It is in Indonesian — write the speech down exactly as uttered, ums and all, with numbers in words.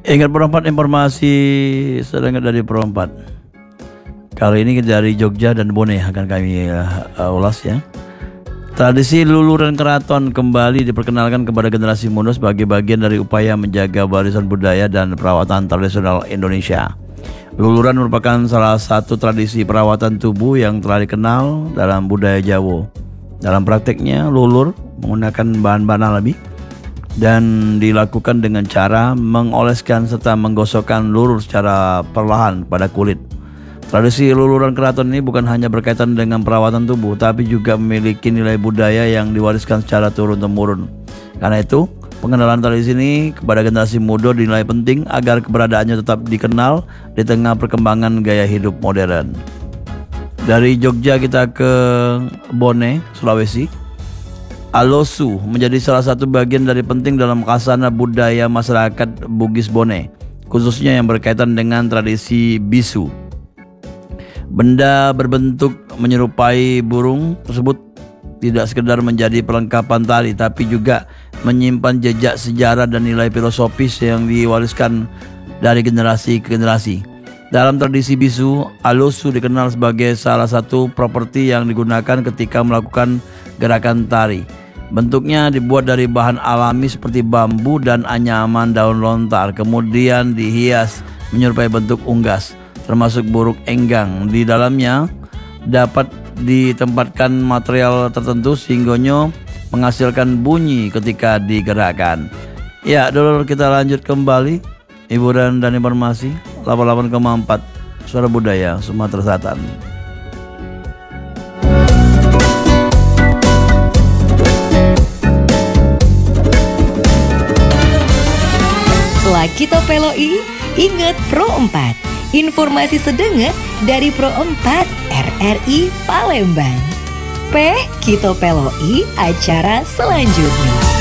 Ingat Pro empat, informasi sedang dari Pro empat. Kali ini dari Jogja dan Bone akan kami uh, ulas ya. Tradisi luluran keraton kembali diperkenalkan kepada generasi muda sebagai bagian dari upaya menjaga warisan budaya dan perawatan tradisional Indonesia. Luluran merupakan salah satu tradisi perawatan tubuh yang telah dikenal dalam budaya Jawa. Dalam prakteknya, lulur menggunakan bahan-bahan alami dan dilakukan dengan cara mengoleskan serta menggosokkan lulur secara perlahan pada kulit. Tradisi luluran keraton ini bukan hanya berkaitan dengan perawatan tubuh, tapi juga memiliki nilai budaya yang diwariskan secara turun-temurun. Karena itu, pengenalan tradisi ini kepada generasi muda dinilai penting agar keberadaannya tetap dikenal di tengah perkembangan gaya hidup modern. Dari Jogja kita ke Bone, Sulawesi. Alosu menjadi salah satu bagian dari penting dalam khasana budaya masyarakat Bugis Bone, khususnya yang berkaitan dengan tradisi bisu. Benda berbentuk menyerupai burung tersebut tidak sekedar menjadi perlengkapan tali, tapi juga menyimpan jejak sejarah dan nilai filosofis yang diwariskan dari generasi ke generasi. Dalam tradisi bisu, alosu dikenal sebagai salah satu properti yang digunakan ketika melakukan gerakan tari. Bentuknya dibuat dari bahan alami seperti bambu dan anyaman daun lontar, kemudian dihias menyerupai bentuk unggas, termasuk burung enggang. Di dalamnya dapat ditempatkan material tertentu sehingga menghasilkan bunyi ketika digerakkan. Ya, dulu kita lanjut kembali hiburan dan informasi delapan puluh delapan koma empat Suara Budaya Sumatera Selatan. Kita peloi, ingat Pro empat. Informasi sedenget dari Pro empat R R I Palembang. P kita peloi acara selanjutnya.